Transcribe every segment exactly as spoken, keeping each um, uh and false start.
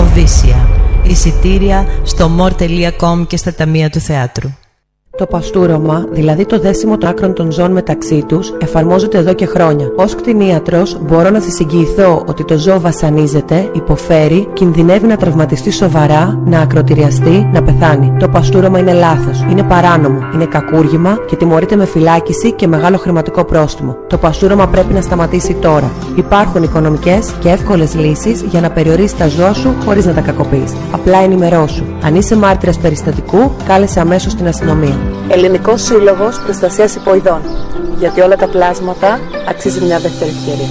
Οδύσσια. Εισιτήρια στο μορ τελεία κομ και στα ταμεία του θεάτρου. Το παστούρωμα, δηλαδή το δέσιμο των άκρων των ζώων μεταξύ τους, εφαρμόζεται εδώ και χρόνια. Ως κτηνίατρος, μπορώ να σας εγγυηθώ ότι το ζώο βασανίζεται, υποφέρει, κινδυνεύει να τραυματιστεί σοβαρά, να ακροτηριαστεί, να πεθάνει. Το παστούρωμα είναι λάθος, είναι παράνομο, είναι κακούργημα και τιμωρείται με φυλάκιση και μεγάλο χρηματικό πρόστιμο. Το παστούρωμα πρέπει να σταματήσει τώρα. Υπάρχουν οικονομικές και εύκολες λύσεις για να περιορίσεις τα ζώα σου χωρίς να τα κακοποιείς. Απλά ενημερώσου. Αν είσαι μάρτυρας περιστατικού, κάλεσε αμέσως την αστυνομία. Ελληνικός Σύλλογος Προστασίας Υποειδών. Γιατί όλα τα πλάσματα αξίζει μια δεύτερη ευκαιρία.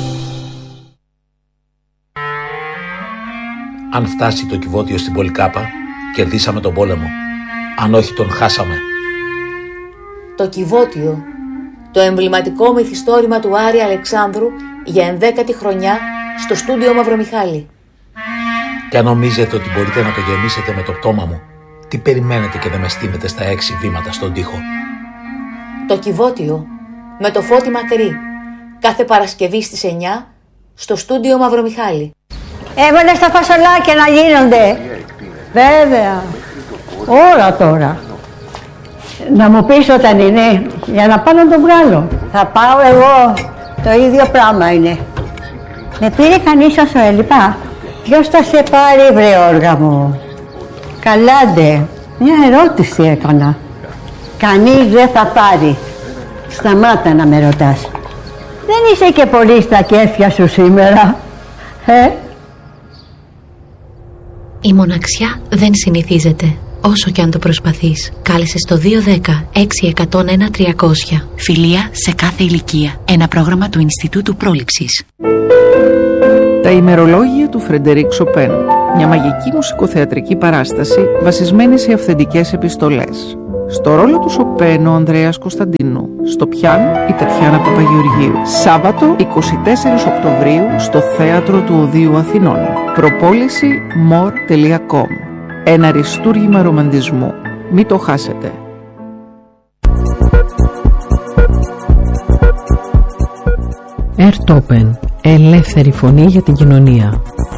Αν φτάσει το κυβότιο στην Πολυκάπα, κερδίσαμε τον πόλεμο. Αν όχι, τον χάσαμε. Το κυβότιο, το εμβληματικό μυθιστόρημα του Άρη Αλεξάνδρου για ενδέκατη χρονιά στο στούντιο Μαυρομιχάλη. Και αν νομίζετε ότι μπορείτε να το γεμίσετε με το πτώμα μου, τι περιμένετε και δεν με στείνετε στα έξι βήματα στον τοίχο? Το κυβότιο με το Φώτη Μακρύ, κάθε Παρασκευή στις εννιά στο στούντιο Μαυρομιχάλη. Έβαλε στα φασολάκια να γίνονται. Βέβαια. Όλα τώρα. Να μου πεις όταν είναι, για να πάω να το βγάλω. Θα πάω εγώ. Το ίδιο πράγμα είναι. Με πήρε κανείς όσο έλειπα? Ποιος θα σε πάρει, βρε όργα μου? Καλάντε. Μια ερώτηση έκανα. Κανείς δεν θα πάρει. Σταμάτα να με ρωτάς. Δεν είσαι και πολύ στα κέφια σου σήμερα, ε? Η μοναξιά δεν συνηθίζεται, όσο και αν το προσπαθείς. Κάλεσε στο δύο δέκα έξι εκατόν ένα τριακόσια. Φιλία σε κάθε ηλικία. Ένα πρόγραμμα του Ινστιτούτου Πρόληψης. Τα ημερολόγια του Φρεντερίκ Σοπέν. Μια μαγική μουσικοθεατρική παράσταση βασισμένη σε αυθεντικές επιστολές. Στο ρόλο του Σοπέν ο Ανδρέας Κωνσταντίνου. Στο πιάνο η Τατιάνα Παπαγεωργίου. Σάββατο εικοστή τέταρτη Οκτωβρίου στο Θέατρο του Οδείου Αθηνών. Προπόληση μορ τελεία κομ. Ένα αριστούργημα ρομαντισμού. Μην το χάσετε. Ερτόπεν. Ελεύθερη φωνή για την κοινωνία.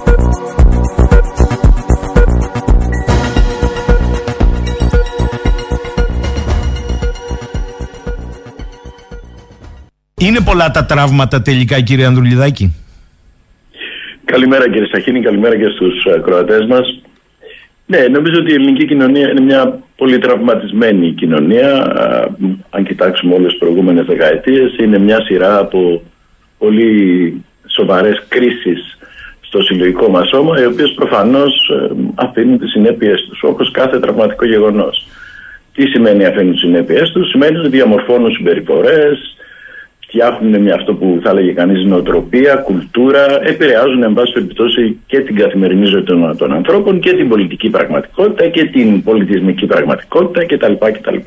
Είναι πολλά τα τραύματα τελικά, κύριε Ανδρουλιδάκη? Καλημέρα κύριε Σαχίνη, καλημέρα και στους ακροατές μας. Ναι, νομίζω ότι η ελληνική κοινωνία είναι μια πολύ τραυματισμένη κοινωνία. Αν κοιτάξουμε όλες τις προηγούμενες δεκαετίες, είναι μια σειρά από πολύ σοβαρές κρίσεις στο συλλογικό μας σώμα, οι οποίες προφανώς αφήνουν τις συνέπειες τους, όπως κάθε τραυματικό γεγονός. Τι σημαίνει αφήνουν τις συνέπειες τους? Σημαίνει ότι διαμορφώνουν συμπεριφορές, φτιάχνουν μια αυτό που θα έλεγε κανείς νοοτροπία, κουλτούρα, επηρεάζουν εν πάση περιπτώσει και την καθημερινή ζωή των, των ανθρώπων και την πολιτική πραγματικότητα και την πολιτισμική πραγματικότητα κτλ. κτλ.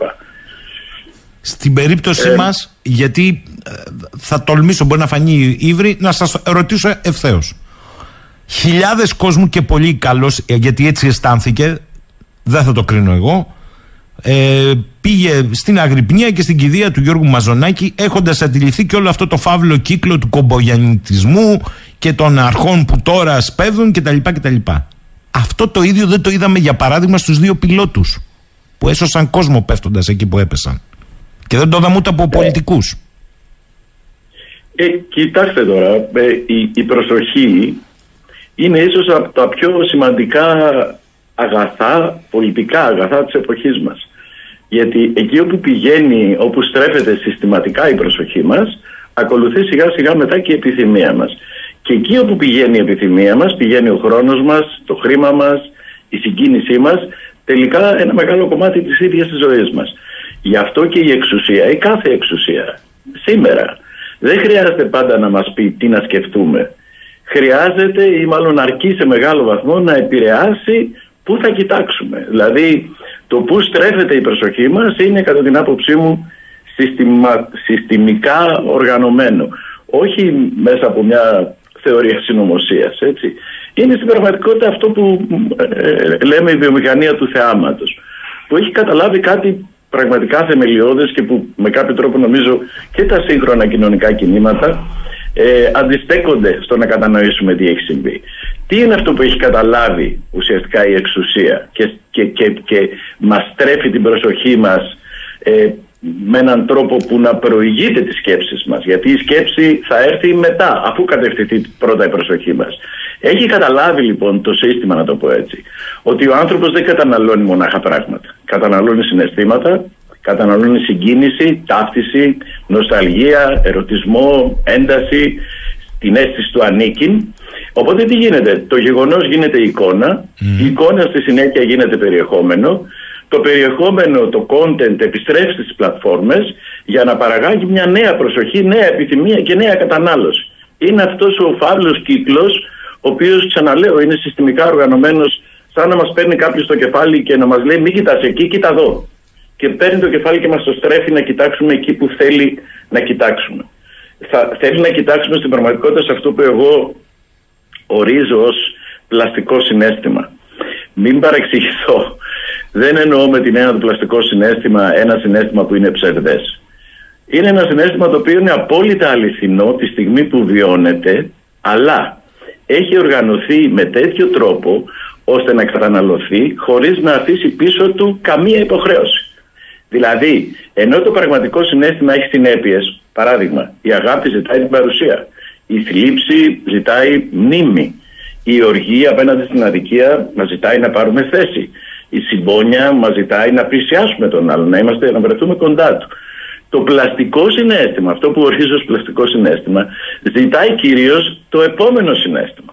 Στην περίπτωσή ε, μας, γιατί θα τολμήσω, μπορεί να φανεί ύβρι, να σας ρωτήσω ευθέως. Χιλιάδες κόσμου και πολύ καλός, γιατί έτσι αισθάνθηκε, δεν θα το κρίνω εγώ, Ε, πήγε στην Αγρυπνία και στην κηδεία του Γιώργου Μαζονάκη, έχοντας αντιληφθεί και όλο αυτό το φαύλο κύκλο του κομπογιαννητισμού και των αρχών που τώρα σπέβδουν κτλ. κτλ. Αυτό το ίδιο δεν το είδαμε, για παράδειγμα, στους δύο πιλότους που έσωσαν κόσμο πέφτοντας εκεί που έπεσαν, και δεν το είδαμε ούτε από πολιτικούς. Ε, κοιτάξτε τώρα, ε, η, η προσοχή είναι ίσως από τα πιο σημαντικά αγαθά, πολιτικά αγαθά της εποχής μας. Γιατί εκεί όπου πηγαίνει, όπου στρέφεται συστηματικά η προσοχή μας, ακολουθεί σιγά σιγά μετά και η επιθυμία μας. Και εκεί όπου πηγαίνει η επιθυμία μας, πηγαίνει ο χρόνος μας, το χρήμα μας, η συγκίνησή μας, τελικά ένα μεγάλο κομμάτι της ίδιας της ζωής μας. Γι' αυτό και η εξουσία, η κάθε εξουσία, σήμερα, δεν χρειάζεται πάντα να μας πει τι να σκεφτούμε. Χρειάζεται, ή μάλλον αρκεί σε μεγάλο βαθμό, να επηρεάσει πού θα κοιτάξουμε. Δηλαδή, το πού στρέφεται η προσοχή μας είναι, κατά την άποψή μου, συστημα, συστημικά οργανωμένο. Όχι μέσα από μια θεωρία συνωμοσίας, έτσι. Είναι στην πραγματικότητα αυτό που ε, λέμε η βιομηχανία του θεάματος, που έχει καταλάβει κάτι πραγματικά θεμελιώδες και που με κάποιο τρόπο νομίζω και τα σύγχρονα κοινωνικά κινήματα ε, αντιστέκονται στο να κατανοήσουμε τι έχει συμβεί. Τι είναι αυτό που έχει καταλάβει ουσιαστικά η εξουσία και, και, και, και μας τρέφει την προσοχή μας ε, με έναν τρόπο που να προηγείται τις σκέψεις μας, γιατί η σκέψη θα έρθει μετά, αφού κατευθυνθεί πρώτα η προσοχή μας. Έχει καταλάβει λοιπόν το σύστημα, να το πω έτσι, ότι ο άνθρωπος δεν καταναλώνει μονάχα πράγματα. Καταναλώνει συναισθήματα, καταναλώνει συγκίνηση, ταύτιση, νοσταλγία, ερωτισμό, ένταση, την αίσθηση του ανήκειν. Οπότε τι γίνεται? Το γεγονός γίνεται εικόνα, mm. η εικόνα στη συνέχεια γίνεται περιεχόμενο, το περιεχόμενο, το content επιστρέφει στις πλατφόρμες για να παραγάγει μια νέα προσοχή, νέα επιθυμία και νέα κατανάλωση. Είναι αυτός ο φαύλος κύκλος, ο οποίος, ξαναλέω, είναι συστημικά οργανωμένος, σαν να μας παίρνει κάποιος στο κεφάλι και να μας λέει μη κοιτάς εκεί, κοίτα εδώ. Και παίρνει το κεφάλι και μας το στρέφει να κοιτάξουμε εκεί που θέλει να κοιτάξουμε. Θα, θέλει να κοιτάξουμε στην πραγματικότητα σε αυτό που εγώ ορίζω ως πλαστικό συναίσθημα. Μην παρεξηγηθώ. Δεν εννοώ με την έννοια του πλαστικό συναίσθημα ένα συναίσθημα που είναι ψευδές. Είναι ένα συναίσθημα το οποίο είναι απόλυτα αληθινό τη στιγμή που βιώνεται, αλλά έχει οργανωθεί με τέτοιο τρόπο ώστε να καταναλωθεί χωρίς να αφήσει πίσω του καμία υποχρέωση. Δηλαδή, ενώ το πραγματικό συναίσθημα έχει συνέπειες, παράδειγμα, η αγάπη ζητάει την παρουσία, η θλίψη ζητάει μνήμη, η οργή απέναντι στην αδικία μας ζητάει να πάρουμε θέση, η συμπόνια μας ζητάει να πλησιάσουμε τον άλλον, να, είμαστε, να βρεθούμε κοντά του. Το πλαστικό συναίσθημα, αυτό που ορίζω ως πλαστικό συναίσθημα, ζητάει κυρίως το επόμενο συναίσθημα.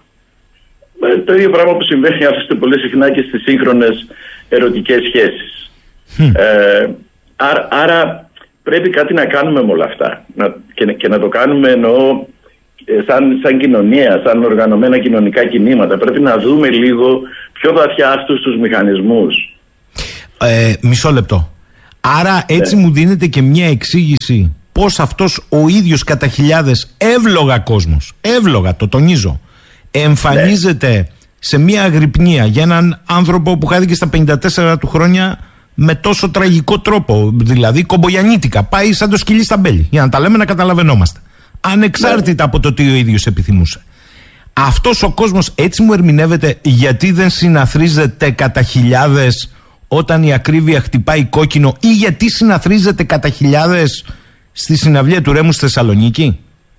Το ίδιο πράγμα που συμβαίνει άλλωστε πολύ συχνά και στις σύγχρονες ερωτικές σχέσεις. Mm. Ε, άρα, άρα πρέπει κάτι να κάνουμε με όλα αυτά να, και, και να το κάνουμε εννοώ σαν, σαν κοινωνία, σαν οργανωμένα κοινωνικά κινήματα. Πρέπει να δούμε λίγο πιο βαθιά αυτούς τους μηχανισμούς. Ε, μισό λεπτό. Άρα έτσι yeah. μου δίνεται και μια εξήγηση πως αυτός ο ίδιος κατά χιλιάδες εύλογα κόσμος, εύλογα το τονίζω, εμφανίζεται yeah. σε μια αγρυπνία για έναν άνθρωπο που χάθηκε στα πενήντα τέσσερα του χρόνια με τόσο τραγικό τρόπο, δηλαδή κομπογιανίτικα, πάει σαν το σκυλί στα μπέλη, για να τα λέμε να καταλαβαίνόμαστε, ανεξάρτητα yeah. από το τι ο ίδιος επιθυμούσε. Αυτός ο κόσμος έτσι μου ερμηνεύεται γιατί δεν συναθρίζεται κατά χιλιάδες όταν η ακρίβεια χτυπάει κόκκινο, ή γιατί συναθρίζεται κατά χιλιάδες στη συναυλία του Ρέμου στη Θεσσαλονίκη?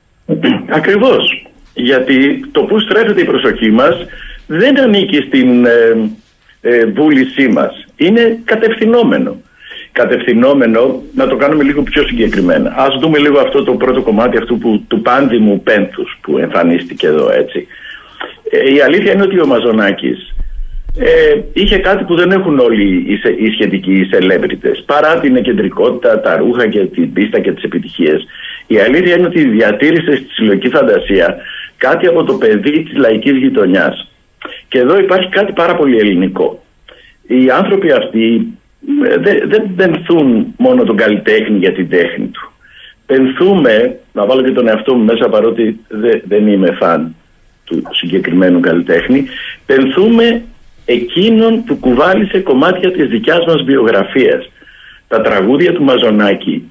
Ακριβώς. Γιατί το που στρέφεται η προσοχή μας δεν ανήκει στην ε, ε, βούλησή μας. Είναι κατευθυνόμενο. Κατευθυνόμενο, να το κάνουμε λίγο πιο συγκεκριμένα. Ας δούμε λίγο αυτό το πρώτο κομμάτι αυτού που, του πάνδημου πένθους που εμφανίστηκε εδώ, έτσι. Ε, η αλήθεια είναι ότι ο Μαζονάκης Ε, είχε κάτι που δεν έχουν όλοι οι, οι σχετικοί celebrities, παρά την κεντρικότητα, τα ρούχα και την πίστα και τις επιτυχίες. Η αλήθεια είναι ότι διατήρησε στη συλλογική φαντασία κάτι από το παιδί της λαϊκής γειτονιάς. Και εδώ υπάρχει κάτι πάρα πολύ ελληνικό. Οι άνθρωποι αυτοί δεν δε πενθούν μόνο τον καλλιτέχνη για την τέχνη του. Πενθούμε, να βάλω και τον εαυτό μου μέσα παρότι δε, δεν είμαι φαν του συγκεκριμένου καλλιτέχνη, πενθούμε εκείνον που κουβάλισε κομμάτια της δικιάς μας βιογραφίας. Τα τραγούδια του Μαζονάκη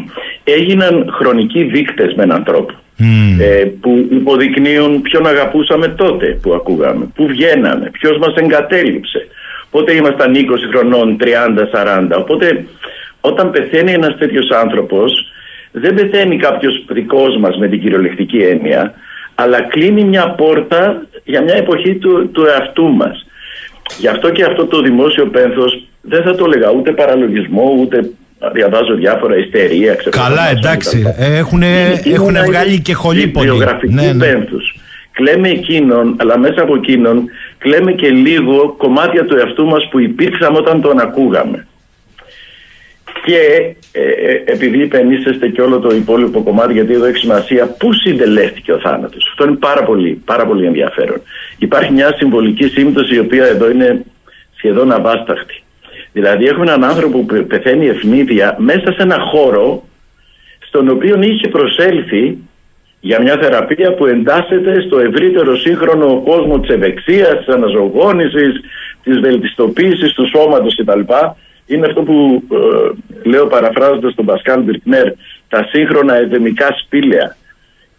έγιναν χρονικοί δείκτες με έναν τρόπο mm. ε, που υποδεικνύουν ποιον αγαπούσαμε τότε που ακούγαμε, που βγαίναμε, ποιος μας εγκατέλειψε, πότε ήμασταν είκοσι χρονών, τριάντα, σαράντα. Οπότε όταν πεθαίνει ένας τέτοιος άνθρωπος δεν πεθαίνει κάποιος δικός μας με την κυριολεκτική έννοια, αλλά κλείνει μια πόρτα για μια εποχή του, του εαυτού μας. Γι' αυτό και αυτό το δημόσιο πένθος δεν θα το έλεγα ούτε παραλογισμό, ούτε διαβάζω διάφορα ιστερία. Καλά, εντάξει, έχουν βγάλει και χολή πολύ. Βιογραφικού ναι, ναι. πένθους. Κλαίμε εκείνον, αλλά μέσα από εκείνον κλαίμε και λίγο κομμάτια του εαυτού μας που υπήρξαμε όταν τον ακούγαμε. Και ε, επειδή υπενήσεστε και όλο το υπόλοιπο κομμάτι, γιατί εδώ έχει σημασία πού συντελέστηκε ο θάνατος. Αυτό είναι πάρα πολύ, πάρα πολύ ενδιαφέρον. Υπάρχει μια συμβολική σύμπτωση η οποία εδώ είναι σχεδόν αβάσταχτη. Δηλαδή έχουμε έναν άνθρωπο που πεθαίνει ευνίδια μέσα σε ένα χώρο στον οποίο είχε προσέλθει για μια θεραπεία που εντάσσεται στο ευρύτερο σύγχρονο κόσμο της ευεξίας, της αναζωογόνησης, της βελτιστοποίησης του σώματος κτλ. Είναι αυτό που ε, λέω παραφράζοντας τον Πασκάλ Μπιρκνέρ, τα σύγχρονα εδεμικά σπήλαια.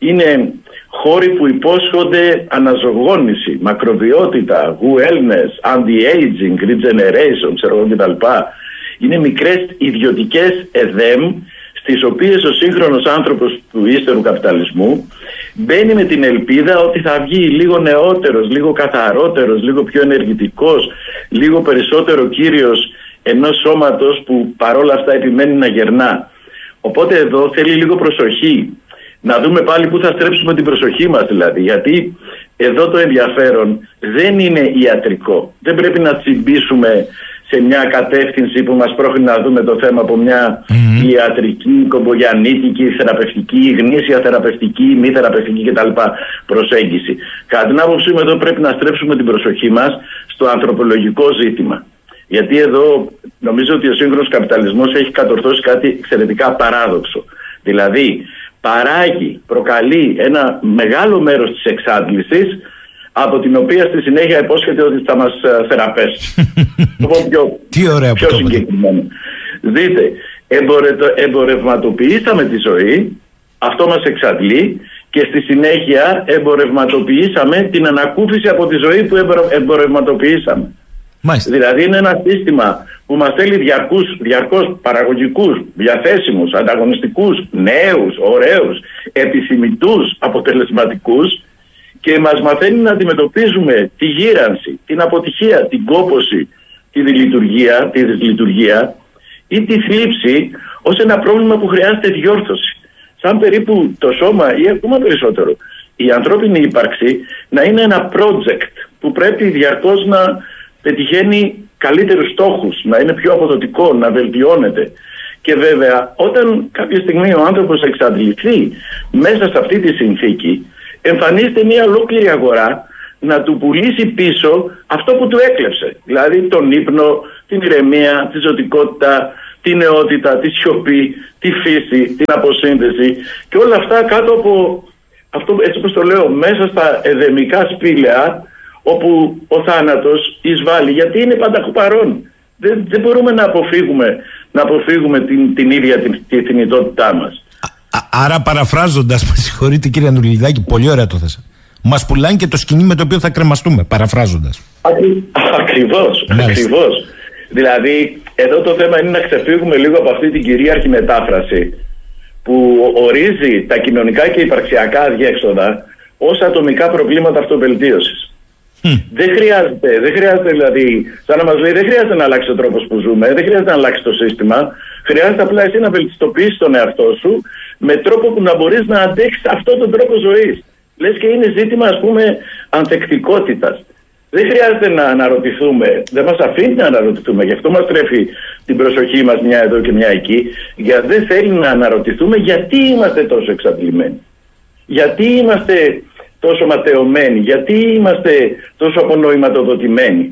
είναι χώροι που υπόσχονται αναζωογόνηση, μακροβιότητα, wellness, anti-aging, regeneration, ξέρω εγώ κτλ. Είναι μικρές ιδιωτικές εδέμ, στις οποίες ο σύγχρονος άνθρωπος του ύστερου καπιταλισμού μπαίνει με την ελπίδα ότι θα βγει λίγο νεότερος, λίγο καθαρότερος, λίγο πιο ενεργητικός, λίγο περισσότερο κύριος ενός σώματος που παρόλα αυτά επιμένει να γερνά. Οπότε εδώ θέλει λίγο προσοχή. Να δούμε πάλι πού θα στρέψουμε την προσοχή μας δηλαδή. Γιατί εδώ το ενδιαφέρον δεν είναι ιατρικό. Δεν πρέπει να τσιμπήσουμε σε μια κατεύθυνση που μας πρόχνει να δούμε το θέμα από μια mm-hmm. ιατρική, κομπογιαννίτικη, θεραπευτική, γνήσια θεραπευτική, μη θεραπευτική κτλ. Προσέγγιση. Κατά την άποψή μου εδώ πρέπει να στρέψουμε την προσοχή μας στο ανθρωπολογικό ζήτημα. Γιατί εδώ νομίζω ότι ο σύγχρονος καπιταλισμός έχει κατορθώσει κάτι εξαιρετικά παράδοξο. Δηλαδή παράγει, προκαλεί ένα μεγάλο μέρος της εξάντλησης, από την οποία στη συνέχεια υπόσχεται ότι θα μας θεραπεύσει. πιο, Τι ωραία πιο που συγκεκριμένο. Δείτε, εμπορε, εμπορευματοποιήσαμε τη ζωή, αυτό μας εξαντλεί, και στη συνέχεια εμπορευματοποιήσαμε την ανακούφιση από τη ζωή που εμπορευματοποιήσαμε. Μάλιστα. Δηλαδή είναι ένα σύστημα που μας θέλει διαρκούς, διαρκώς παραγωγικούς, διαθέσιμους, ανταγωνιστικούς, νέους, ωραίους, επιθυμητούς, αποτελεσματικούς, και μας μαθαίνει να αντιμετωπίζουμε τη γύρανση, την αποτυχία, την κόπωση, τη δυσλειτουργία, τη δυσλειτουργία ή τη θλίψη ως ένα πρόβλημα που χρειάζεται διόρθωση. Σαν περίπου το σώμα ή ακόμα περισσότερο η ανθρώπινη ύπαρξη να είναι ένα project που πρέπει διαρκώς να πετυχαίνει καλύτερους στόχους, να είναι πιο αποδοτικό, να βελτιώνεται. Και βέβαια όταν κάποια στιγμή ο άνθρωπος εξαντληθεί μέσα σε αυτή τη συνθήκη, εμφανίζεται μια ολόκληρη αγορά να του πουλήσει πίσω αυτό που του έκλεψε. Δηλαδή τον ύπνο, την ηρεμία, τη ζωτικότητα, τη νεότητα, τη σιωπή, τη φύση, την αποσύνδεση και όλα αυτά κάτω από αυτό, έτσι όπως το λέω, μέσα στα εδεμικά σπήλαια όπου ο θάνατος εισβάλλει, γιατί είναι πανταχού παρόν. Δεν, δεν μπορούμε να αποφύγουμε, να αποφύγουμε την, την ίδια την, την θνητότητά μας. Άρα παραφράζοντας, με συγχωρείτε κύριε Ανδρουλιδάκη, πολύ ωραία το θέσα. Μας πουλάνε και το σκηνή με το οποίο θα κρεμαστούμε, παραφράζοντας. Ακρι... Ακριβώς, ακριβώς. Δηλαδή, εδώ το θέμα είναι να ξεφύγουμε λίγο από αυτή την κυρίαρχη μετάφραση που ορίζει τα κοινωνικά και υπαρξιακά αδιέξοδα ως ατομικά προβλήματα αυτοβελτίωσης. Mm. Δεν χρειάζεται, δεν χρειάζεται δηλαδή, σαν να μας λέει, δεν χρειάζεται να αλλάξει ο τρόπος που ζούμε, δεν χρειάζεται να αλλάξει το σύστημα. Χρειάζεται απλά εσύ να βελτιστοποιήσεις τον εαυτό σου με τρόπο που να μπορείς να αντέξεις αυτόν τον τρόπο ζωής. Λες και είναι ζήτημα, ας πούμε, ανθεκτικότητας. Δεν χρειάζεται να αναρωτηθούμε, δεν μας αφήνει να αναρωτηθούμε, γι' αυτό μας τρέφει την προσοχή μας μια εδώ και μια εκεί, γιατί δεν θέλει να αναρωτηθούμε γιατί είμαστε τόσο εξαντλημένοι. Γιατί είμαστε τόσο ματαιωμένοι, γιατί είμαστε τόσο απονοηματοδοτημένοι.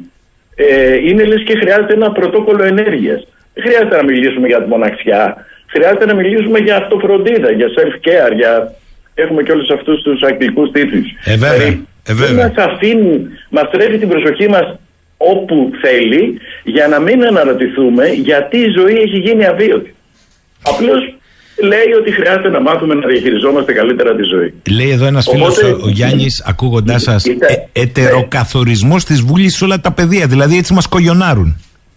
Ε, είναι λες και χρειάζεται ένα πρωτόκολλο ενέργειας. Δεν χρειάζεται να μιλήσουμε για τη μοναξιά, χρειάζεται να μιλήσουμε για αυτοφροντίδα, για self-care, για... έχουμε και όλους αυτούς τους αγγλικούς τίτλους. Ε, βέβαια. Ε, βέβαια. Μας αφήνει, μας τρέφει την προσοχή μας όπου θέλει, για να μην αναρωτηθούμε γιατί η ζωή έχει γίνει αβίωτη. Απλώς λέει ότι χρειάζεται να μάθουμε να διαχειριζόμαστε καλύτερα τη ζωή. Λέει εδώ ένας φίλος, Οπότε, ο Γιάννης, ακούγοντάς σας, ε, ετεροκαθορισμός της βούλης σε όλα τα πεδία. Δηλαδή έτσι μας κογιονάρουν.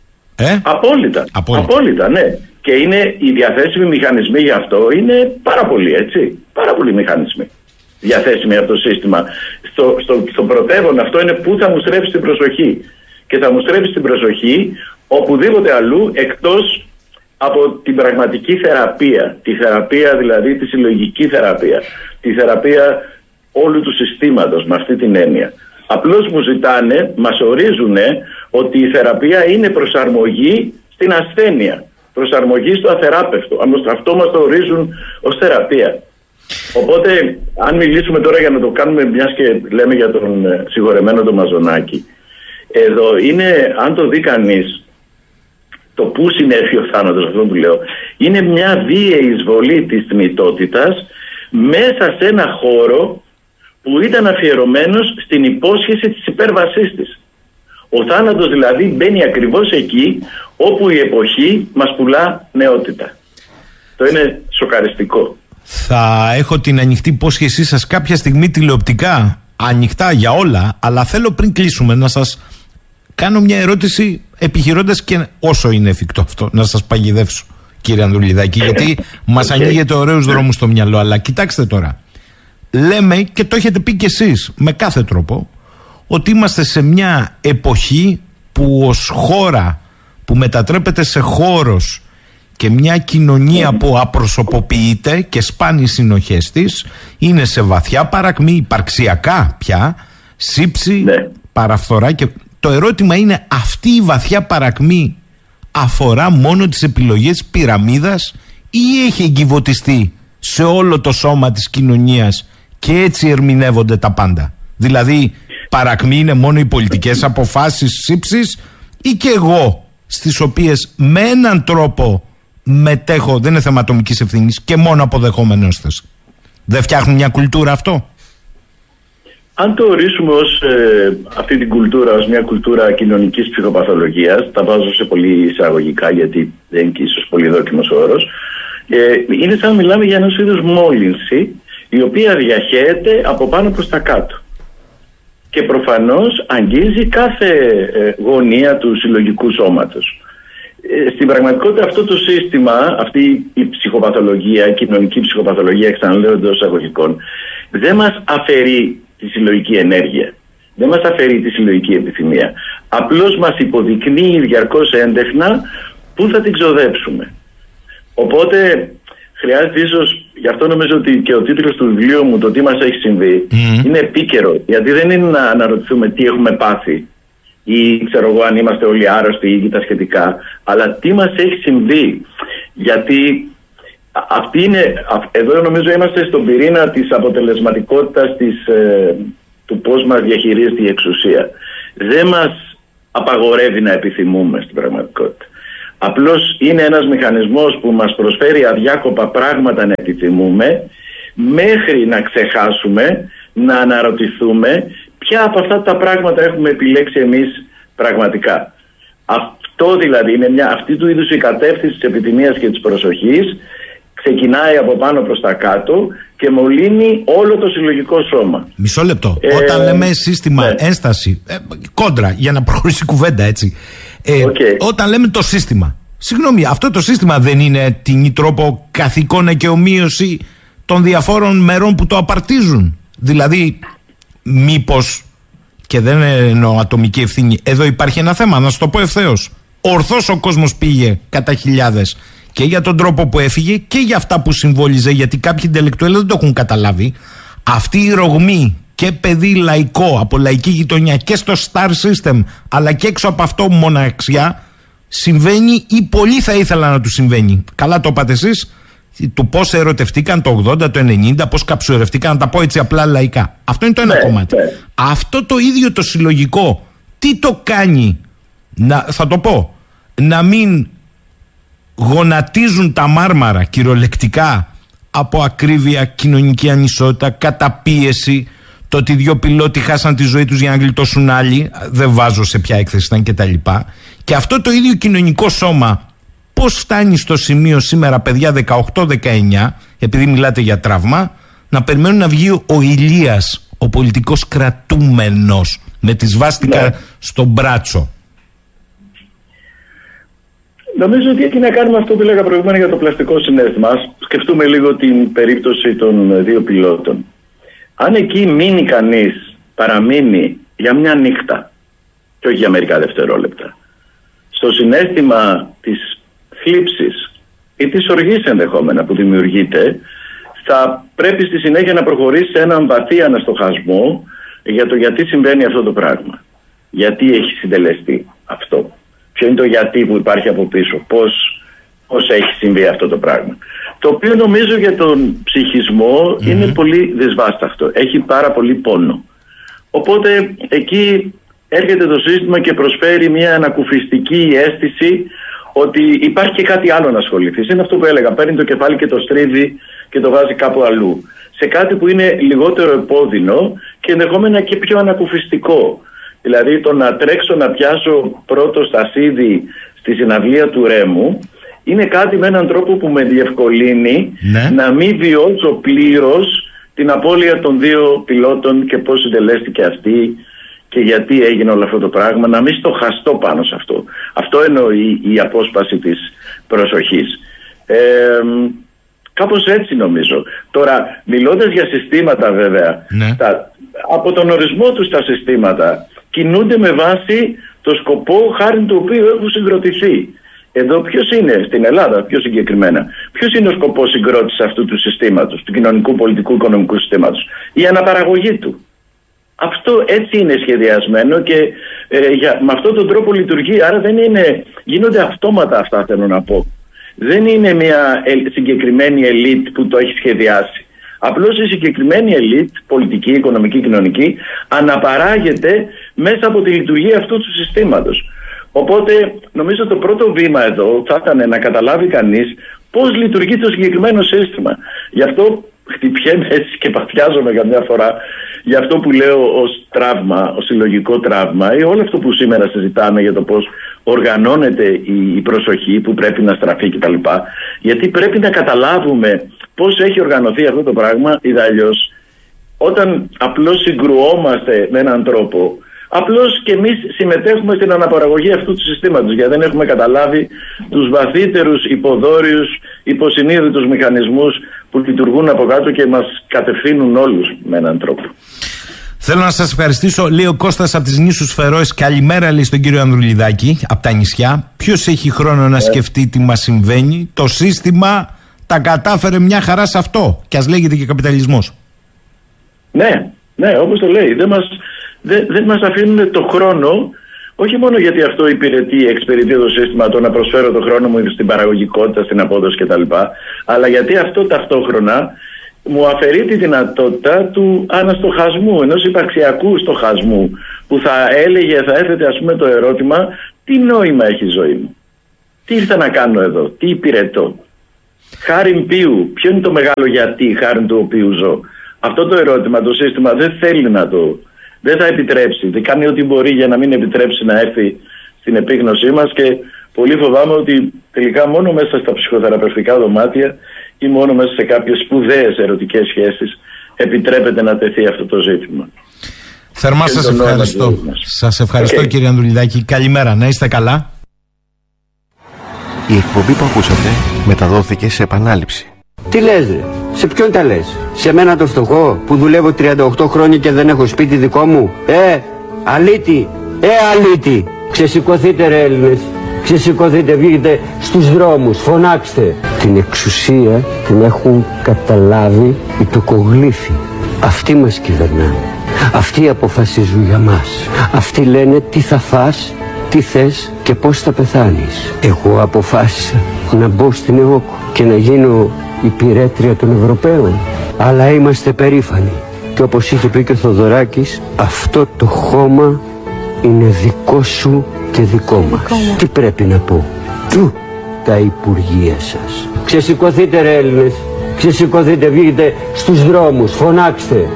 Ε? Απόλυτα, απόλυτα. Απόλυτα, ναι. Και είναι οι διαθέσιμοι μηχανισμοί γι' αυτό είναι πάρα πολλοί, έτσι. Πάρα πολλοί μηχανισμοί διαθέσιμοι από το σύστημα. Στο, στο, στο πρωτεύον αυτό είναι που θα μου στρέψει την προσοχή. Και θα μου στρέψει την προσοχή οπουδήποτε αλλού εκτός από την πραγματική θεραπεία. Τη θεραπεία δηλαδή, τη συλλογική θεραπεία. Τη θεραπεία όλου του συστήματος με αυτή την έννοια. Απλώς μου ζητάνε, μας ορίζουν ότι η θεραπεία είναι προσαρμογή στην ασθένεια. Προσαρμογή στο αθεράπευτο. Αυτό μας το ορίζουν ως θεραπεία. Οπότε, αν μιλήσουμε τώρα για να το κάνουμε, μιας και λέμε για τον συγχωρεμένο τον Μαζονάκη, εδώ είναι, αν το δει κανείς, το πού συνέβη ο θάνατος, αυτό που λέω, είναι μια βίαιη εισβολή της θνητότητας μέσα σε ένα χώρο που ήταν αφιερωμένος στην υπόσχεση της υπέρβασής της. Ο θάνατος δηλαδή μπαίνει ακριβώς εκεί όπου η εποχή μας πουλά νεότητα. Το είναι σοκαριστικό. θα έχω την ανοιχτή υπόσχεσή σας κάποια στιγμή τηλεοπτικά, ανοιχτά για όλα, αλλά θέλω πριν κλείσουμε να σας κάνω μια ερώτηση επιχειρώντας και όσο είναι εφικτό αυτό να σας παγιδεύσω, κύριε Ανδρουλιδάκη, γιατί μας ανοίγετε ωραίους δρόμους στο μυαλό. Αλλά κοιτάξτε τώρα, λέμε και το έχετε πει κι εσείς με κάθε τρόπο ότι είμαστε σε μια εποχή που ως χώρα που μετατρέπεται σε χώρος και μια κοινωνία που απροσωποποιείται και σπάνει οι συνοχές της, είναι σε βαθιά παρακμή, υπαρξιακά πια, σύψη, ναι. παραφθορά. Και το ερώτημα είναι, αυτή η βαθιά παρακμή αφορά μόνο τις επιλογές πυραμίδας ή έχει εγκυβωτιστεί σε όλο το σώμα της κοινωνίας και έτσι ερμηνεύονται τα πάντα? Δηλαδή παρακμή είναι μόνο οι πολιτικές αποφάσεις σύψης ή και εγώ στις οποίες με έναν τρόπο μετέχω, δεν είναι θέμα ατομικής ευθύνης και μόνο αποδεχόμενος θες? Δεν φτιάχνουν μια κουλτούρα αυτό? Αν το ορίσουμε ως ε, αυτή την κουλτούρα ως μια κουλτούρα κοινωνικής ψυχοπαθολογίας, τα βάζω σε πολύ εισαγωγικά γιατί δεν είναι και ίσως πολύ δόκιμος όρος, ε, είναι σαν να μιλάμε για ένας είδους μόλυνση η οποία διαχέεται από πάνω προς τα κάτω και προφανώς αγγίζει κάθε ε, γωνία του συλλογικού σώματος. Ε, στην πραγματικότητα αυτό το σύστημα, αυτή η ψυχοπαθολογία, η κοινωνική ψυχοπαθολογία, ξαναλέω εντός εισαγωγικών, δεν μας αφαιρεί τη συλλογική ενέργεια. Δεν μας αφαιρεί τη συλλογική επιθυμία. Απλώς μας υποδεικνύει διαρκώς έντεχνα πού θα την ξοδέψουμε. Οπότε χρειάζεται ίσως, γι' αυτό νομίζω ότι και ο τίτλος του βιβλίου μου, το τι μας έχει συμβεί, mm. είναι επίκαιρο. Γιατί δεν είναι να αναρωτηθούμε τι έχουμε πάθει ή ξέρω εγώ αν είμαστε όλοι άρρωστοι ή τα σχετικά, αλλά τι μας έχει συμβεί. Γιατί αυτή είναι, εδώ νομίζω είμαστε στον πυρήνα της αποτελεσματικότητας της, ε, του πώς μας διαχειρίζεται η εξουσία. Δεν μας απαγορεύει να επιθυμούμε στην πραγματικότητα. Απλώς είναι ένας μηχανισμός που μας προσφέρει αδιάκοπα πράγματα να επιθυμούμε, μέχρι να ξεχάσουμε, να αναρωτηθούμε ποια από αυτά τα πράγματα έχουμε επιλέξει εμείς πραγματικά. Αυτό δηλαδή είναι μια, αυτή του είδους η κατεύθυνση της επιθυμίας και της προσοχής ξεκινάει από πάνω προς τα κάτω και μολύνει όλο το συλλογικό σώμα. Μισό λεπτό. Ε, Όταν λέμε σύστημα, ναι. ένσταση, ε, κόντρα, για να προχωρήσει η κουβέντα έτσι. Ε, okay. Όταν λέμε το σύστημα, συγγνώμη, αυτό το σύστημα δεν είναι την τρόπο καθηκόνα και ομοίωση των διαφόρων μερών που το απαρτίζουν? Δηλαδή, μήπως, και δεν εννοώ ατομική ευθύνη, εδώ υπάρχει ένα θέμα, να σου το πω ευθέως. Ορθώς ο κόσμος πήγε κατά χιλιάδες και για τον τρόπο που έφυγε και για αυτά που συμβόλιζε, γιατί κάποιοι ιντελεκτουέλοι δεν το έχουν καταλάβει. Αυτή η ρογμή και παιδί λαϊκό από λαϊκή γειτονιά και στο Star System, αλλά και έξω από αυτό μοναξιά, συμβαίνει ή πολύ θα ήθελα να του συμβαίνει. Καλά το είπατε εσείς, του πώς ερωτευτήκαν το ογδόντα, το ενενήντα, πώς καψουρευτήκαν, να τα πω έτσι απλά λαϊκά. Αυτό είναι το ένα ναι, κομμάτι. Ναι. Αυτό το ίδιο το συλλογικό, τι το κάνει, να, θα το πω, να μην γονατίζουν τα μάρμαρα κυριολεκτικά από ακρίβεια, κοινωνική ανισότητα, καταπίεση, το ότι δύο πιλότοι χάσαν τη ζωή τους για να γλιτώσουν άλλοι, δεν βάζω σε ποια έκθεση ήταν κτλ. Και αυτό το ίδιο κοινωνικό σώμα πώς φτάνει στο σημείο σήμερα, παιδιά δεκαοκτώ δεκαεννιά, επειδή μιλάτε για τραύμα, να περιμένουν να βγει ο Ηλίας, ο πολιτικός κρατούμενος, με τη σβάστηκα ναι. στο μπράτσο. Νομίζω ότι έχει να κάνουμε αυτό που έλεγα προηγούμενα για το πλαστικό συναίσθημα. Ας σκεφτούμε λίγο την περίπτωση των δύο πιλότων. Αν εκεί μείνει κανείς, παραμείνει για μια νύχτα και όχι για μερικά δευτερόλεπτα, στο συναίσθημα της θλίψης ή της οργής ενδεχόμενα που δημιουργείται, θα πρέπει στη συνέχεια να προχωρήσει σε έναν βαθύ αναστοχασμό για το γιατί συμβαίνει αυτό το πράγμα. Γιατί έχει συντελεστεί αυτό. Ποιο είναι το γιατί που υπάρχει από πίσω. Πώς, πώς έχει συμβεί αυτό το πράγμα. Το οποίο νομίζω για τον ψυχισμό mm-hmm. είναι πολύ δυσβάσταχτο. Έχει πάρα πολύ πόνο. Οπότε εκεί έρχεται το σύστημα και προσφέρει μια ανακουφιστική αίσθηση ότι υπάρχει και κάτι άλλο να ασχοληθείς. Είναι αυτό που έλεγα. Παίρνει το κεφάλι και το στρίβει και το βάζει κάπου αλλού. Σε κάτι που είναι λιγότερο επώδυνο και ενδεχόμενα και πιο ανακουφιστικό. Δηλαδή το να τρέξω να πιάσω πρώτο στασίδι στη συναυλία του Ρέμου είναι κάτι με έναν τρόπο που με διευκολύνει ναι. να μην βιώσω πλήρως την απώλεια των δύο πιλότων και πώς συντελέστηκε αυτή και γιατί έγινε όλο αυτό το πράγμα, να μην στοχαστώ πάνω σε αυτό. Αυτό εννοεί η απόσπαση της προσοχής. Ε, κάπως έτσι νομίζω. Τώρα, μιλώντας για συστήματα βέβαια, ναι. τα, από τον ορισμό τους τα συστήματα κινούνται με βάση το σκοπό χάρη του οποίου έχουν συγκροτηθεί. Εδώ ποιος είναι, στην Ελλάδα πιο συγκεκριμένα, ποιος είναι ο σκοπός συγκρότησης αυτού του συστήματος, του κοινωνικού, πολιτικού, οικονομικού συστήματος? Η αναπαραγωγή του. Αυτό έτσι είναι σχεδιασμένο και ε, για, με αυτόν τον τρόπο λειτουργεί, άρα δεν είναι, γίνονται αυτόματα αυτά, θέλω να πω. Δεν είναι μια ε, συγκεκριμένη ελίτ που το έχει σχεδιάσει. Απλώς η συγκεκριμένη ελίτ, πολιτική, οικονομική, κοινωνική, αναπαράγεται μέσα από τη λειτουργία αυτού του συστήματος. Οπότε νομίζω το πρώτο βήμα εδώ θα ήταν να καταλάβει κανείς πώς λειτουργεί το συγκεκριμένο σύστημα. Γι' αυτό χτυπιέμαι έτσι και παθιάζομαι καμιά φορά για αυτό που λέω ως τραύμα, ως συλλογικό τραύμα, ή όλο αυτό που σήμερα συζητάμε για το πώς οργανώνεται η προσοχή που πρέπει να στραφεί κτλ. Γιατί πρέπει να καταλάβουμε πώς έχει οργανωθεί αυτό το πράγμα, ή αλλιώς όταν απλώς συγκρουόμαστε με έναν τρόπο, απλώς και εμείς συμμετέχουμε στην αναπαραγωγή αυτού του συστήματος, γιατί δεν έχουμε καταλάβει τους βαθύτερους υποδόριους, υποσυνείδητους μηχανισμούς που λειτουργούν από κάτω και μας κατευθύνουν όλους με έναν τρόπο. Θέλω να σας ευχαριστήσω. Λέει ο Κώστας από τις νήσους Φερόες. Καλημέρα, λέει, στον κύριο Ανδρουλιδάκη από τα νησιά. Ποιος έχει χρόνο να σκεφτεί τι μας συμβαίνει? Το σύστημα τα κατάφερε μια χαρά σε αυτό. Και ας λέγεται και καπιταλισμός. Ναι, ναι, όπως το λέει. Δεν μας, δεν, δεν μας αφήνουν το χρόνο, όχι μόνο γιατί αυτό υπηρετεί, εξυπηρετεί το σύστημα, το να προσφέρω το χρόνο μου στην παραγωγικότητα, στην απόδοση κτλ. Αλλά γιατί αυτό ταυτόχρονα μου αφαιρεί τη δυνατότητα του αναστοχασμού, ενός υπαρξιακού στοχασμού, που θα έλεγε, θα έθετε ας πούμε το ερώτημα, τι νόημα έχει η ζωή μου? Τι ήρθα να κάνω εδώ? Τι υπηρετώ? Χάριν ποιου? Ποιο είναι το μεγάλο γιατί χάριν του οποίου ζω? Αυτό το ερώτημα το σύστημα δεν θέλει να το... δεν θα επιτρέψει. Δεν κάνει ό,τι μπορεί για να μην επιτρέψει να έρθει στην επίγνωσή μας και πολύ φοβάμαι ότι τελικά μόνο μέσα στα ψυχοθεραπευτικά δωμάτια ή μόνο μέσα σε κάποιες σπουδαίες ερωτικές σχέσεις επιτρέπεται να τεθεί αυτό το ζήτημα. Θερμά σας ευχαριστώ. Σας ευχαριστώ okay. Κύριε Ανδρουλιδάκη. Καλημέρα, να είστε καλά. Η εκπομπή που ακούσατε μεταδόθηκε σε επανάληψη. Τι λες ρε, σε ποιον τα λες? Σε μένα το φτωχό που δουλεύω τριάντα οκτώ χρόνια και δεν έχω σπίτι δικό μου? Ε, αλήτη, ε αλήτη. Ξεσηκωθείτε ρε Έλληνες, ξεσηκωθείτε, βγείτε στους δρόμους, φωνάξτε. Την εξουσία την έχουν καταλάβει οι τοκογλύφοι. Αυτοί μας κυβερνάνε, αυτοί αποφασίζουν για μας. Αυτοί λένε τι θα φας, τι θες και πώς θα πεθάνεις. Εγώ αποφάσισα να μπω στην ΕΟΚ και να γίνω υπηρέτρια των Ευρωπαίων. Αλλά είμαστε περήφανοι. Και όπως είχε πει και ο Θοδωράκης, αυτό το χώμα είναι δικό σου και δικό μας. Δικό τι πρέπει να πω? Του τα υπουργεία σας. Ξεσηκωθείτε ρε Έλληνες, ξεσηκωθείτε, βγείτε στους δρόμους, φωνάξτε.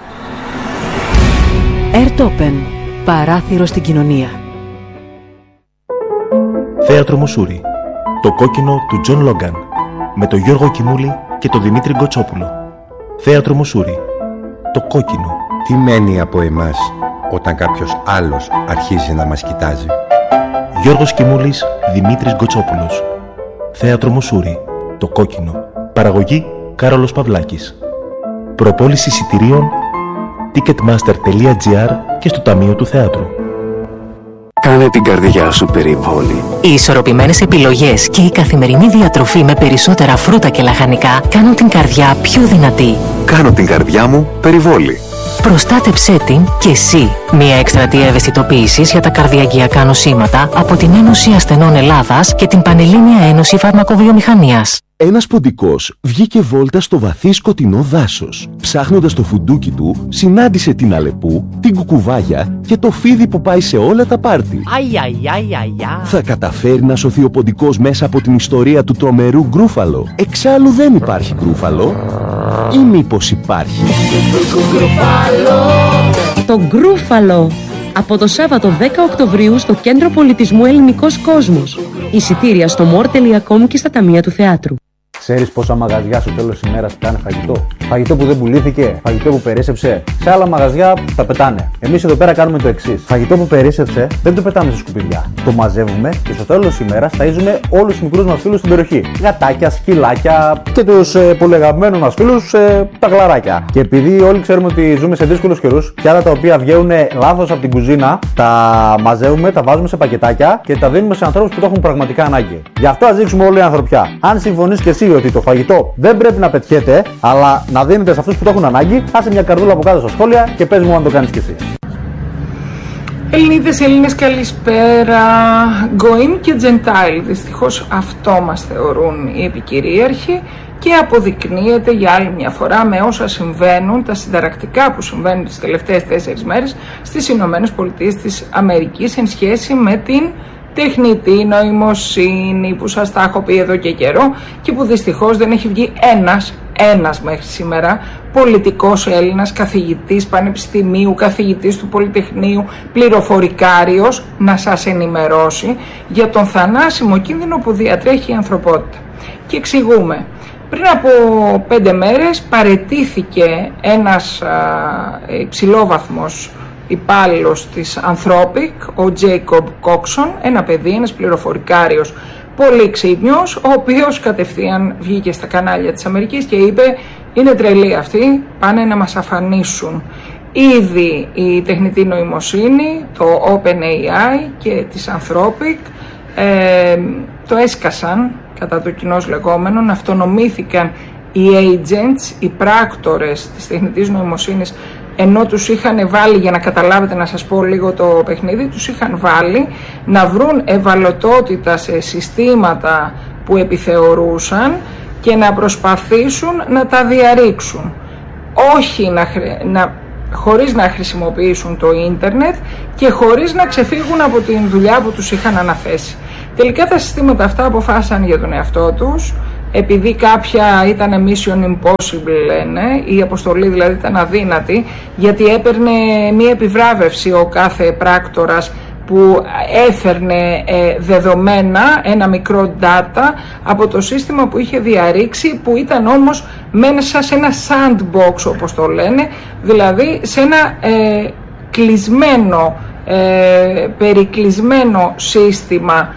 Ερτόπεν, παράθυρο στην κοινωνία. Θέατρο Μουσούρι, το κόκκινο του Τζον Λόγκαν, με τον Γιώργο Κιμούλη και τον Δημήτρη Γκοτσόπουλο. Θέατρο Μουσούρι, το κόκκινο. Τι μένει από εμάς όταν κάποιος άλλος αρχίζει να μας κοιτάζει? Γιώργος Κιμούλης, Δημήτρης Γκοτσόπουλος. Θέατρο Μουσούρι, το κόκκινο. Παραγωγή Κάρολος Παυλάκης. Προπόληση εισιτηρίων ticketmaster τελεία gr και στο Ταμείο του Θεάτρου. Κάνε την καρδιά σου περιβόλη. Οι ισορροπημένες επιλογές και η καθημερινή διατροφή με περισσότερα φρούτα και λαχανικά κάνουν την καρδιά πιο δυνατή. Κάνω την καρδιά μου περιβόλη. Προστάτεψέ την και εσύ. Μια εκστρατεία ευαισθητοποίησης για τα καρδιαγγειακά νοσήματα από την Ένωση Ασθενών Ελλάδας και την Πανελλήνια Ένωση Φαρμακοβιομηχανίας. Ένας ποντικός βγήκε βόλτα στο βαθύ σκοτεινό δάσος. Ψάχνοντας το φουντούκι του, συνάντησε την Αλεπού, την Κουκουβάγια και το φίδι που πάει σε όλα τα πάρτι. Αι, αι, αι, αι, αι. Θα καταφέρει να σωθεί ο ποντικός μέσα από την ιστορία του τρομερού γκρούφαλο? Εξάλλου δεν υπάρχει γκρούφαλο. Ή μήπως υπάρχει? Το γκρούφαλο από το Σάββατο δέκα Οκτωβρίου στο Κέντρο Πολιτισμού Ελληνικός Κόσμος. Εισιτήρια στο μορ τελεία κομ και στα ταμεία του θεάτρου. Ξέρεις πόσα μαγαζιά στο τέλος της ημέρας πετάνε φαγητό? Φαγητό που δεν πουλήθηκε, φαγητό που περίσσεψε. Σε άλλα μαγαζιά τα πετάνε. Εμείς εδώ πέρα κάνουμε το εξής. Φαγητό που περίσσεψε δεν το πετάμε σε σκουπιδιά. Το μαζεύουμε και στο τέλος της ημέρας ταΐζουμε όλους τους μικρούς μας φίλους στην περιοχή. Γατάκια, σκυλάκια και τους ε, πολύ αγαπημένους μας φίλους, ε, τα γλαράκια. Και επειδή όλοι ξέρουμε ότι ζούμε σε δύσκολους καιρούς, πιάτα τα οποία βγαίνουν λάθος από την κουζίνα, τα μαζεύουμε, τα βάζουμε σε πακετάκια και τα δίνουμε σε ανθρώπους που το έχουν πραγματικά ανάγκη. Γι' αυτό ας δείξουμε όλη η ανθρωπιά. Αν συμφωνείς και εσύ ότι το φαγητό δεν πρέπει να πετιέται, αλλά να δίνεται σε αυτούς που το έχουν ανάγκη, άσε μια καρδούλα από κάτω στα σχόλια και πες μου αν το κάνεις κι εσύ. Ελληνίδες, Έλληνες, καλησπέρα. Γκοήμ και Τζεντάιλ, δυστυχώς αυτό μας θεωρούν οι επικυρίαρχοι και αποδεικνύεται για άλλη μια φορά με όσα συμβαίνουν, τα συνταρακτικά που συμβαίνουν τις τελευταίες τέσσερις μέρες στις Ηνωμένες Πολιτείες της Αμερικής εν σχέση με την τεχνητή νοημοσύνη που σας τα έχω πει εδώ και καιρό και που δυστυχώς δεν έχει βγει ένας, ένας μέχρι σήμερα πολιτικός Έλληνας, καθηγητής πανεπιστημίου, καθηγητής του Πολυτεχνείου, πληροφορικάριος να σας ενημερώσει για τον θανάσιμο κίνδυνο που διατρέχει η ανθρωπότητα. Και εξηγούμε. Πριν από πέντε μέρες παραιτήθηκε ένας α, υψηλόβαθμος υπάλληλος της Anthropic, ο Jacob Coxon, ένα παιδί, ένας πληροφορικάριος πολύ ξύπνιος, ο οποίος κατευθείαν βγήκε στα κανάλια της Αμερικής και είπε είναι τρελοί αυτοί, πάνε να μας αφανίσουν. Ήδη η τεχνητή νοημοσύνη, το OpenAI και της Anthropic ε, το έσκασαν κατά το κοινώς λεγόμενον, αυτονομήθηκαν οι agents, οι πράκτορες της τεχνητής νοημοσύνης, ενώ τους είχαν βάλει, για να καταλάβετε να σας πω λίγο το παιχνίδι, τους είχαν βάλει να βρουν ευαλωτότητα σε συστήματα που επιθεωρούσαν και να προσπαθήσουν να τα διαρρήξουν. Όχι να, να, χωρίς να χρησιμοποιήσουν το ίντερνετ και χωρίς να ξεφύγουν από την δουλειά που τους είχαν αναθέσει. Τελικά τα συστήματα αυτά αποφάσισαν για τον εαυτό τους, επειδή κάποια ήταν mission impossible λένε, η αποστολή δηλαδή ήταν αδύνατη, γιατί έπαιρνε μία επιβράβευση ο κάθε πράκτορας που έφερνε ε, δεδομένα, ένα μικρό data από το σύστημα που είχε διαρρήξει, που ήταν όμως μέσα σε ένα sandbox όπως το λένε, δηλαδή σε ένα ε, κλεισμένο, ε, περικλεισμένο σύστημα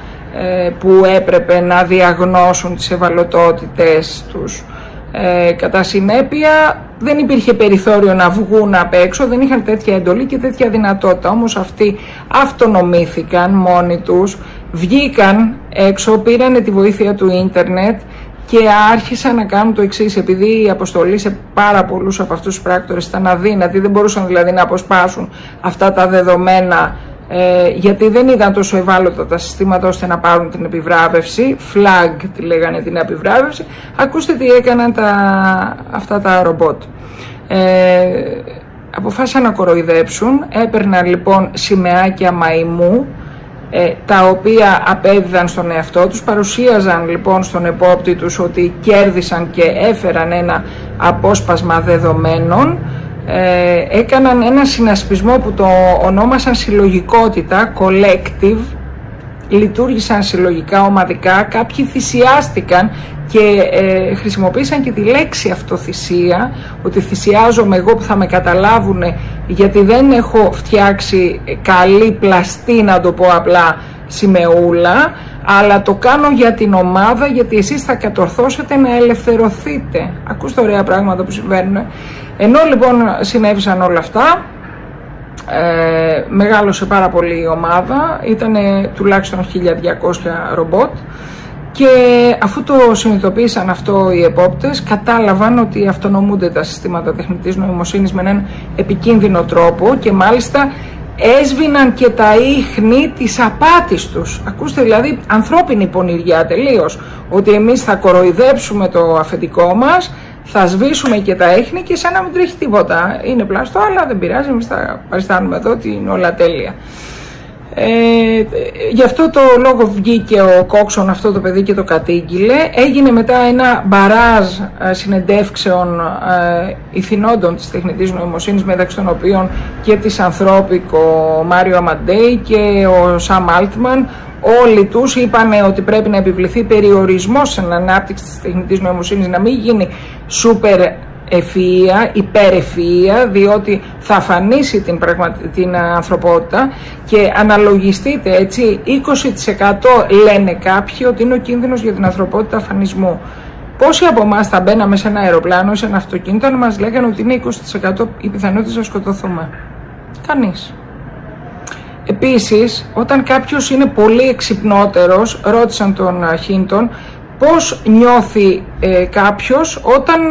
που έπρεπε να διαγνώσουν τις ευαλωτότητες τους. Ε, κατά συνέπεια δεν υπήρχε περιθώριο να βγουν απ' έξω, δεν είχαν τέτοια εντολή και τέτοια δυνατότητα. Όμως αυτοί αυτονομήθηκαν μόνοι τους, βγήκαν έξω, πήραν τη βοήθεια του ίντερνετ και άρχισαν να κάνουν το εξής. Επειδή η αποστολή σε πάρα πολλούς από αυτούς τους πράκτορες ήταν αδύνατη, δεν μπορούσαν δηλαδή να αποσπάσουν αυτά τα δεδομένα, Ε, γιατί δεν ήταν τόσο ευάλωτα τα συστήματα ώστε να πάρουν την επιβράβευση, flag τη λέγανε την επιβράβευση. Ακούστε τι έκαναν τα, αυτά τα ρομπότ. Ε, αποφάσισαν να κοροϊδέψουν, έπαιρναν λοιπόν σημαίακια μαϊμού, ε, τα οποία απέδιδαν στον εαυτό τους, παρουσίαζαν λοιπόν στον επόπτη τους ότι κέρδισαν και έφεραν ένα απόσπασμα δεδομένων. Ε, έκαναν ένα συνασπισμό που το ονόμασαν συλλογικότητα, collective, λειτουργήσαν συλλογικά, ομαδικά, κάποιοι θυσιάστηκαν και ε, χρησιμοποίησαν και τη λέξη αυτοθυσία, ότι θυσιάζομαι εγώ που θα με καταλάβουν γιατί δεν έχω φτιάξει καλή πλαστή, να το πω απλά, σημεούλα, αλλά το κάνω για την ομάδα, γιατί εσείς θα κατορθώσετε να ελευθερωθείτε. Ακούστε ωραία πράγματα που συμβαίνουν. Ενώ λοιπόν συνέβησαν όλα αυτά, ε, μεγάλωσε πάρα πολύ η ομάδα, ήταν τουλάχιστον χίλια διακόσια ρομπότ, και αφού το συνειδητοποίησαν αυτό οι επόπτες, κατάλαβαν ότι αυτονομούνται τα συστήματα τεχνητής νοημοσύνης με έναν επικίνδυνο τρόπο και μάλιστα έσβηναν και τα ίχνη της απάτης τους. Ακούστε, δηλαδή ανθρώπινη πονηριά τελείως, ότι εμείς θα κοροϊδέψουμε το αφεντικό μας, θα σβήσουμε και τα ίχνη και σαν να μην τρέχει τίποτα. Είναι πλαστό, αλλά δεν πειράζει, εμείς θα παριστάνουμε εδώ ότι είναι όλα τέλεια. Ε, γι' αυτό το λόγο βγήκε ο Κόξον, αυτό το παιδί, και το κατήγγειλε. Έγινε μετά ένα μπαράζ συνεντεύξεων ε, ηθινόντων της τεχνητής νοημοσύνης, μεταξύ των οποίων και της Ανθρώπικο Μάριο Αμαντέη και ο Σαμ Altman. Όλοι τους είπαν ότι πρέπει να επιβληθεί περιορισμός στην ανάπτυξη της τεχνητής νοημοσύνης, να μην γίνει σούπερ ευφυΐα, υπερευφυΐα, διότι θα αφανίσει την, πραγμα... την ανθρωπότητα. Και αναλογιστείτε, έτσι, είκοσι τοις εκατό λένε κάποιοι ότι είναι ο κίνδυνος για την ανθρωπότητα αφανισμού. Πόσοι από εμάς θα μπαίναμε σε ένα αεροπλάνο ή σε ένα αυτοκίνητο αν μας λέγανε ότι είναι είκοσι τοις εκατό η πιθανότητα να σκοτωθούμε? Κανείς. Επίσης, όταν κάποιος είναι πολύ εξυπνότερος, ρώτησαν τον Χίντον, πώς νιώθει ε, κάποιος όταν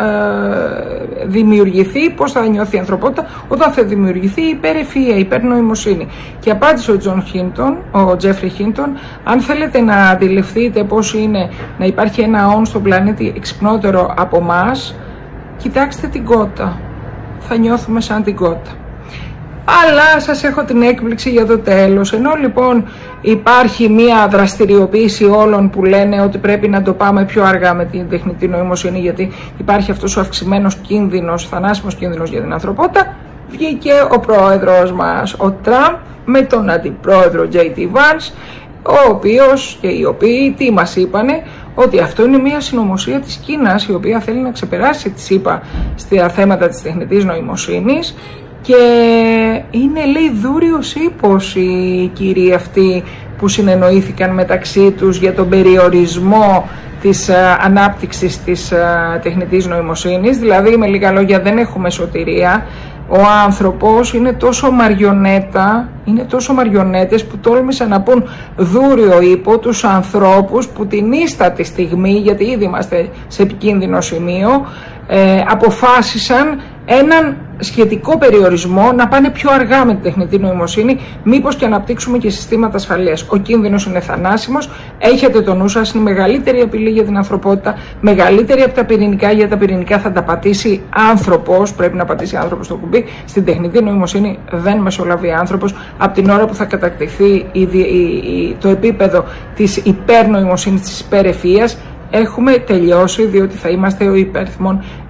ε, δημιουργηθεί, πώς θα νιώθει η ανθρωπότητα όταν θα δημιουργηθεί η υπερευφυΐα, η υπερνοημοσύνη. Και απάντησε ο Τζον Χίντον, ο Τζέφρι Χίντον, αν θέλετε να αντιληφθείτε πώς είναι να υπάρχει ένα όν στον πλανήτη εξυπνότερο από μας, κοιτάξτε την κότα. Θα νιώθουμε σαν την κότα. Αλλά σας έχω την έκπληξη για το τέλος. Ενώ λοιπόν υπάρχει μια δραστηριοποίηση όλων που λένε ότι πρέπει να το πάμε πιο αργά με την τεχνητή νοημοσύνη, γιατί υπάρχει αυτός ο αυξημένος κίνδυνος, θανάσιμος κίνδυνος για την ανθρωπότητα, βγήκε ο πρόεδρος μας, ο Τραμπ, με τον αντιπρόεδρο τζέι ντι Vance, ο οποίος και οι οποίοι τι μας είπανε? Ότι αυτό είναι μια συνωμοσία της Κίνας, η οποία θέλει να ξεπεράσει τη ΣΥΠΑ στα θέματα της τεχνητής νοημοσύνης. Και είναι, λέει, δούριος ύπος οι κύριοι αυτοί που συνεννοήθηκαν μεταξύ τους για τον περιορισμό της α, ανάπτυξης της α, τεχνητής νοημοσύνης. Δηλαδή, με λίγα λόγια, δεν έχουμε σωτηρία. Ο άνθρωπος είναι τόσο μαριονέτα, είναι τόσο μαριονέτες που τόλμησαν να πούν δούριο ύπο τους ανθρώπους που την ίστατη στιγμή, γιατί ήδη είμαστε σε επικίνδυνο σημείο, ε, αποφάσισαν έναν σχετικό περιορισμό, να πάνε πιο αργά με την τεχνητή νοημοσύνη, μήπως και αναπτύξουμε και συστήματα ασφαλείας. Ο κίνδυνος είναι θανάσιμος, έχετε το νου σας, είναι μεγαλύτερη απειλή για την ανθρωπότητα, μεγαλύτερη από τα πυρηνικά, γιατί τα πυρηνικά θα τα πατήσει άνθρωπος, πρέπει να πατήσει άνθρωπος το κουμπί. Στην τεχνητή νοημοσύνη δεν μεσολαβεί άνθρωπος. Από την ώρα που θα κατακτηθεί η, η, η, το επίπεδο της υπερνοημοσύνης, της υπερευφυΐας, έχουμε τελειώσει, διότι θα είμαστε ο υπαριθμόν